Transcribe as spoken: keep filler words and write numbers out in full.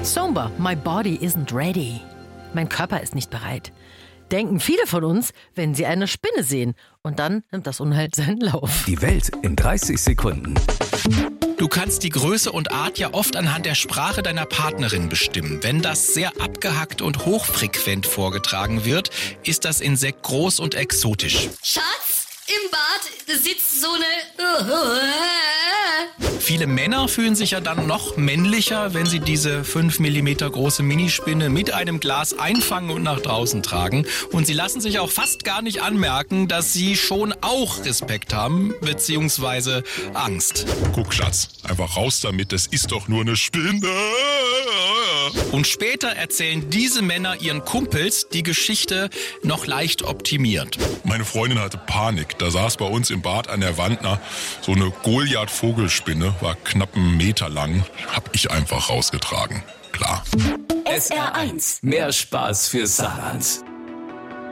Somber, my body isn't ready. Mein Körper ist nicht bereit. Denken viele von uns, wenn sie eine Spinne sehen. Und dann nimmt das Unheil seinen Lauf. Die Welt in dreißig Sekunden. Du kannst die Größe und Art ja oft anhand der Sprache deiner Partnerin bestimmen. Wenn das sehr abgehackt und hochfrequent vorgetragen wird, ist das Insekt groß und exotisch. Schatz, im Bad sitzt so eine... Viele Männer fühlen sich ja dann noch männlicher, wenn sie diese fünf Millimeter große Minispinne mit einem Glas einfangen und nach draußen tragen. Und sie lassen sich auch fast gar nicht anmerken, dass sie schon auch Respekt haben, beziehungsweise Angst. Guck, Schatz, einfach raus damit, das ist doch nur eine Spinne. Und später erzählen diese Männer ihren Kumpels die Geschichte noch leicht optimiert. Meine Freundin hatte Panik. Da saß bei uns im Bad an der Wand na, so eine Goliath-Vogelspinne, war knapp einen Meter lang. Hab ich einfach rausgetragen. Klar. S R eins. Mehr Spaß für Saarland.